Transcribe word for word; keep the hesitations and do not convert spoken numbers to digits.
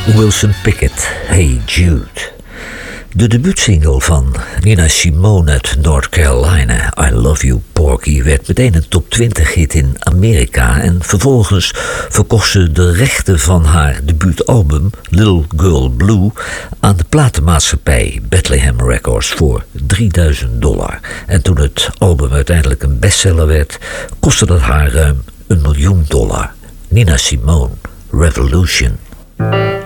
Wilson Pickett, Hey Jude. De debuutsingle van Nina Simone uit North Carolina, I Love You Porky, werd meteen een top twintig hit in Amerika en vervolgens verkocht ze de rechten van haar debuutalbum Little Girl Blue aan de platenmaatschappij Bethlehem Records voor drieduizend dollar. En toen het album uiteindelijk een bestseller werd, kostte dat haar ruim een miljoen dollar. Nina Simone, Revolution.